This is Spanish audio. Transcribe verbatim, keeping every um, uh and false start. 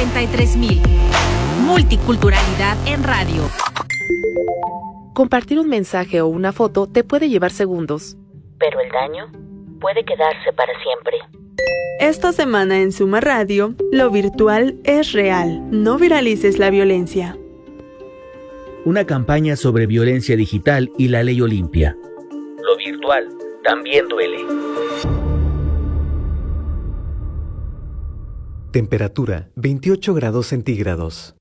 cincuenta y tres mil. Multiculturalidad en radio. Compartir un mensaje o una foto te puede llevar segundos, pero el daño puede quedarse para siempre. Esta semana en Suma Radio, lo virtual es real. No viralices la violencia. Una campaña sobre violencia digital y la ley Olimpia. Lo virtual también duele. Temperatura veintiocho grados centígrados.